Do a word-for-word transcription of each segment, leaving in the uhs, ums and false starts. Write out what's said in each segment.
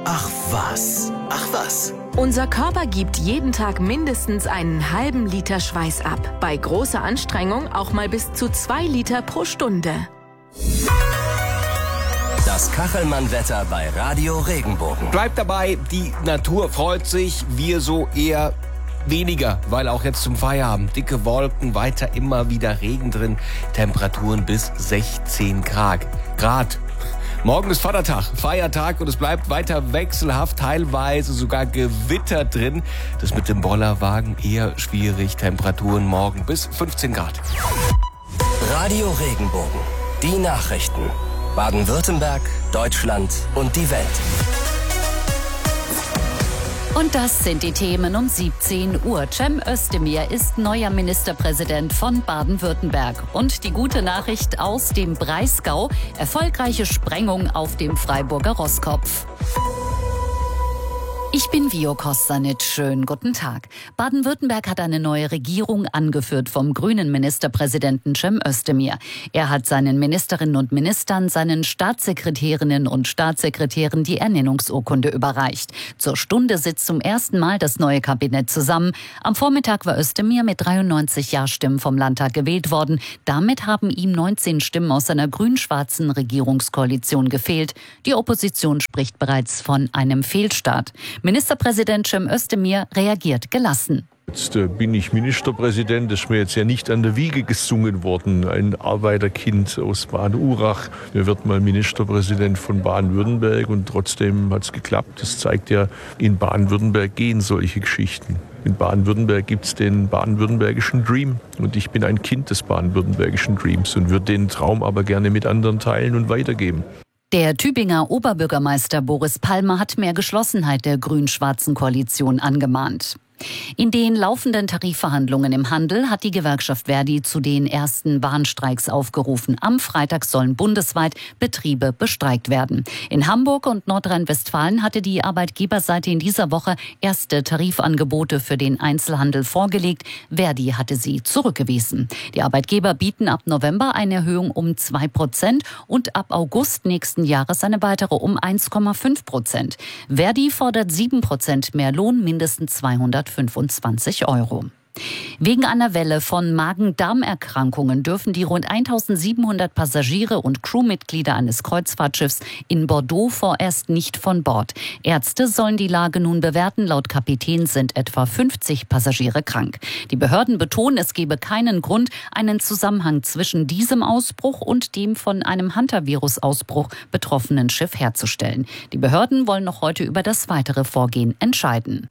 Ach was, ach was. Unser Körper gibt jeden Tag mindestens einen halben Liter Schweiß ab. Bei großer Anstrengung auch mal bis zu zwei Liter pro Stunde. Das Kachelmann-Wetter bei Radio Regenbogen. Bleibt dabei, die Natur freut sich, wir so eher weniger, weil auch jetzt zum Feierabend dicke Wolken, weiter immer wieder Regen drin, Temperaturen bis sechzehn Grad. Grad. Morgen ist Vatertag, Feiertag und es bleibt weiter wechselhaft, teilweise sogar Gewitter drin. Das mit dem Bollerwagen eher schwierig, Temperaturen morgen bis fünfzehn Grad. Radio Regenbogen, die Nachrichten. Baden-Württemberg, Deutschland und die Welt. Und das sind die Themen um siebzehn Uhr. Cem Özdemir ist neuer Ministerpräsident von Baden-Württemberg. Und die gute Nachricht aus dem Breisgau: erfolgreiche Sprengung auf dem Freiburger Roßkopf. Ich bin Vio Kostanic. Schönen guten Tag. Baden-Württemberg hat eine neue Regierung, angeführt vom grünen Ministerpräsidenten Cem Özdemir. Er hat seinen Ministerinnen und Ministern, seinen Staatssekretärinnen und Staatssekretären die Ernennungsurkunde überreicht. Zur Stunde sitzt zum ersten Mal das neue Kabinett zusammen. Am Vormittag war Özdemir mit dreiundneunzig Ja-Stimmen vom Landtag gewählt worden. Damit haben ihm neunzehn Stimmen aus seiner grün-schwarzen Regierungskoalition gefehlt. Die Opposition spricht bereits von einem Fehlstart. Ministerpräsident Cem Özdemir reagiert gelassen. Jetzt äh, bin ich Ministerpräsident, das ist mir jetzt ja nicht an der Wiege gesungen worden. Ein Arbeiterkind aus Baden-Urach. Mir wird mal Ministerpräsident von Baden-Württemberg und trotzdem hat es geklappt. Das zeigt ja, in Baden-Württemberg gehen solche Geschichten. In Baden-Württemberg gibt es den baden-württembergischen Dream und ich bin ein Kind des baden-württembergischen Dreams und würde den Traum aber gerne mit anderen teilen und weitergeben. Der Tübinger Oberbürgermeister Boris Palmer hat mehr Geschlossenheit der grün-schwarzen Koalition angemahnt. In den laufenden Tarifverhandlungen im Handel hat die Gewerkschaft Verdi zu den ersten Warnstreiks aufgerufen. Am Freitag sollen bundesweit Betriebe bestreikt werden. In Hamburg und Nordrhein-Westfalen hatte die Arbeitgeberseite in dieser Woche erste Tarifangebote für den Einzelhandel vorgelegt. Verdi hatte sie zurückgewiesen. Die Arbeitgeber bieten ab November eine Erhöhung um zwei Prozent und ab August nächsten Jahres eine weitere um eins Komma fünf Prozent. Verdi fordert sieben Prozent mehr Lohn, mindestens zweihundertfünfundzwanzig Euro. Wegen einer Welle von Magen-Darm-Erkrankungen dürfen die rund eintausendsiebenhundert Passagiere und Crewmitglieder eines Kreuzfahrtschiffs in Bordeaux vorerst nicht von Bord. Ärzte sollen die Lage nun bewerten. Laut Kapitän sind etwa fünfzig Passagiere krank. Die Behörden betonen, es gebe keinen Grund, einen Zusammenhang zwischen diesem Ausbruch und dem von einem Hantavirus-Ausbruch betroffenen Schiff herzustellen. Die Behörden wollen noch heute über das weitere Vorgehen entscheiden.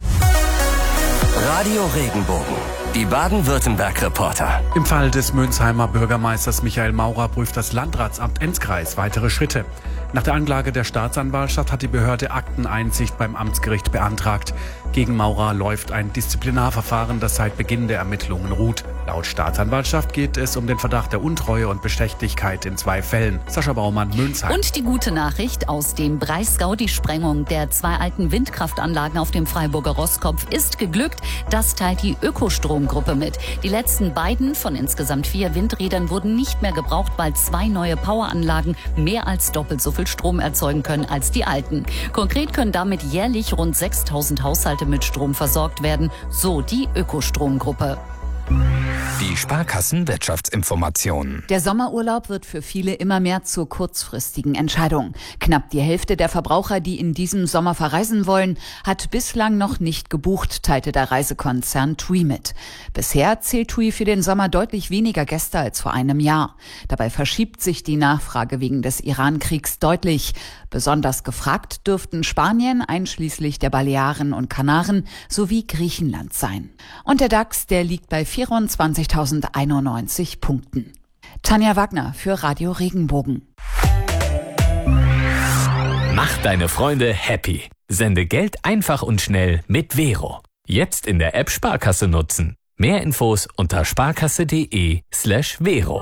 Radio Regenbogen, die Baden-Württemberg-Reporter. Im Fall des Mönsheimer Bürgermeisters Michael Maurer prüft das Landratsamt Enzkreis weitere Schritte. Nach der Anklage der Staatsanwaltschaft hat die Behörde Akteneinsicht beim Amtsgericht beantragt. Gegen Maurer läuft ein Disziplinarverfahren, das seit Beginn der Ermittlungen ruht. Laut Staatsanwaltschaft geht es um den Verdacht der Untreue und Bestechlichkeit in zwei Fällen. Sascha Baumann, Mönchheim. Und die gute Nachricht aus dem Breisgau: die Sprengung der zwei alten Windkraftanlagen auf dem Freiburger Roßkopf ist geglückt. Das teilt die Ökostromgruppe mit. Die letzten beiden von insgesamt vier Windrädern wurden nicht mehr gebraucht, weil zwei neue Poweranlagen mehr als doppelt so viel Strom erzeugen können als die alten. Konkret können damit jährlich rund sechstausend Haushalte mit Strom versorgt werden, so die Ökostromgruppe. Die Sparkassen-Wirtschaftsinformationen. Der Sommerurlaub wird für viele immer mehr zur kurzfristigen Entscheidung. Knapp die Hälfte der Verbraucher, die in diesem Sommer verreisen wollen, hat bislang noch nicht gebucht, teilte der Reisekonzern TUI mit. Bisher zählt TUI für den Sommer deutlich weniger Gäste als vor einem Jahr. Dabei verschiebt sich die Nachfrage wegen des Iran-Kriegs deutlich. Besonders gefragt dürften Spanien, einschließlich der Balearen und Kanaren, sowie Griechenland sein. Und der DAX, der liegt bei vierundzwanzigtausendeinundneunzig Punkten. Tanja Wagner für Radio Regenbogen. Mach deine Freunde happy. Sende Geld einfach und schnell mit Vero. Jetzt in der App Sparkasse nutzen. Mehr Infos unter sparkasse.de slash Vero.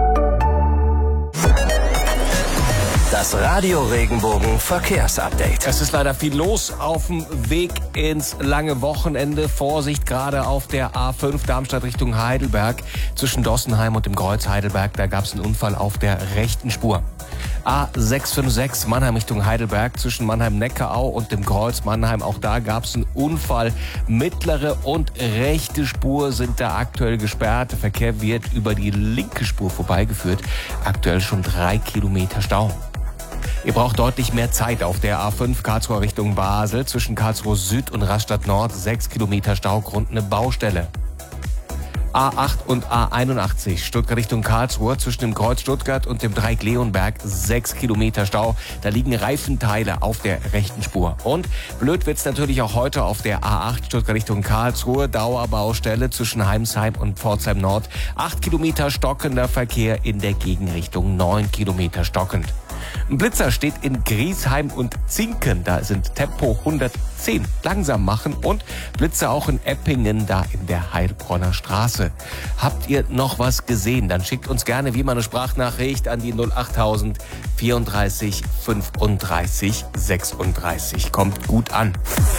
Das Radio Regenbogen Verkehrsupdate. Es ist leider viel los auf dem Weg ins lange Wochenende. Vorsicht gerade auf der A fünf Darmstadt Richtung Heidelberg. Zwischen Dossenheim und dem Kreuz Heidelberg, da gab es einen Unfall auf der rechten Spur. A sechs fünf sechs Mannheim Richtung Heidelberg zwischen Mannheim-Neckarau und dem Kreuz Mannheim. Auch da gab es einen Unfall. Mittlere und rechte Spur sind da aktuell gesperrt. Der Verkehr wird über die linke Spur vorbeigeführt. Aktuell schon drei Kilometer Stau. Ihr braucht deutlich mehr Zeit auf der A fünf Karlsruhe Richtung Basel. Zwischen Karlsruhe Süd und Rastatt Nord sechs Kilometer Stau, Grund eine Baustelle. A acht und A einundachtzig Stuttgart Richtung Karlsruhe zwischen dem Kreuz Stuttgart und dem Dreieck Leonberg sechs Kilometer Stau. Da liegen Reifenteile auf der rechten Spur. Und blöd wird's natürlich auch heute auf der A acht Stuttgart Richtung Karlsruhe. Dauerbaustelle zwischen Heimsheim und Pforzheim Nord. acht Kilometer stockender Verkehr in der Gegenrichtung, neun Kilometer stockend. Ein Blitzer steht in Griesheim und Zinken. Da sind Tempo hundertzehn. Langsam machen. Und Blitzer auch in Eppingen, da in der Heilbronner Straße. Habt ihr noch was gesehen? Dann schickt uns gerne wie immer eine Sprachnachricht an die null achttausend vierunddreißig fünfunddreißig sechsunddreißig. Kommt gut an.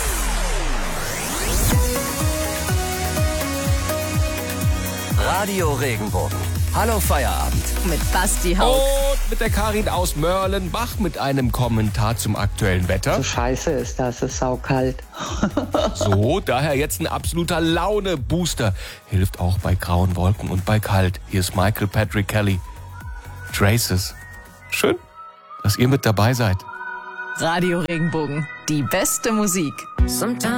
Radio Regenbogen. Hallo Feierabend. Mit Basti Haug. Und mit der Karin aus Mörlenbach mit einem Kommentar zum aktuellen Wetter. So scheiße ist das, es ist saukalt. So, daher jetzt ein absoluter Laune-Booster. Hilft auch bei grauen Wolken und bei kalt. Hier ist Michael Patrick Kelly. Traces. Schön, dass ihr mit dabei seid. Radio Regenbogen. Die beste Musik. Sometimes